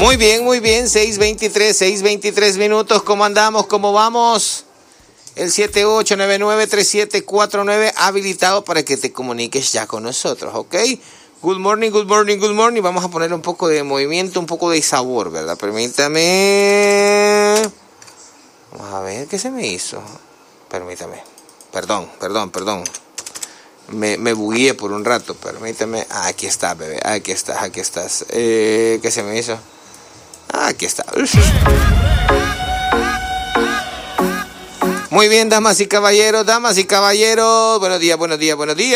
Muy bien, 6:23 minutos. ¿Cómo andamos? ¿Cómo vamos? El 78993749 habilitado para que te comuniques ya con nosotros, ¿ok? Good morning. Vamos a poner un poco de movimiento, un poco de sabor, ¿verdad? Permítame. Vamos a ver qué se me hizo. Permítame. Perdón. Me bugueé por un rato, permítame. Aquí está, bebé. Aquí estás. ¿Qué se me hizo? Aquí está. Muy bien, damas y caballeros. Buenos días.